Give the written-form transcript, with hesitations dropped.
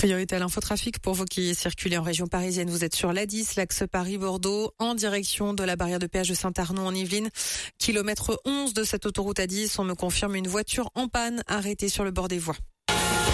Priorité à l'infotrafic pour vous qui circulez en région parisienne. Vous êtes sur l'A10, l'axe Paris-Bordeaux, en direction de la barrière de péage de Saint-Arnaud en Yvelines. Kilomètre 11 de cette autoroute A10, on me confirme une voiture en panne arrêtée sur le bord des voies.